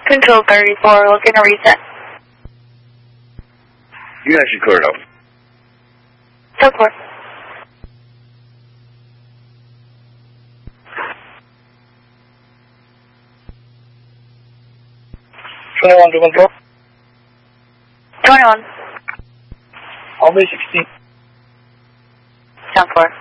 Control 34, looking to reset. You guys should clear it up. 10-4. To control. 21. I'll be 16. 10-4.